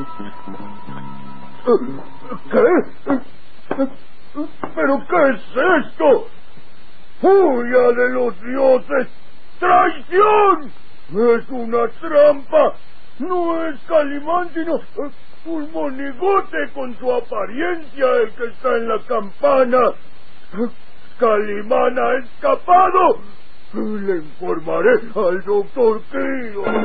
¿Qué? ¿Pero qué es esto? ¡Furia de los dioses! ¡Traición! ¡Es una trampa! No es Calimán, sino un monigote con su apariencia el que está en la campana. ¡Calimán ha escapado! Le informaré al doctor Clío.